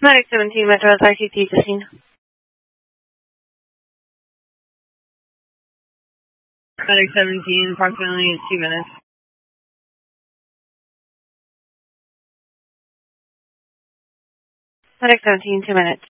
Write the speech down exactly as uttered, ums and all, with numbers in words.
Medic seventeen, Metro I C T to scene. Medic seventeen, approximately two minutes. Medic seventeen, two minutes.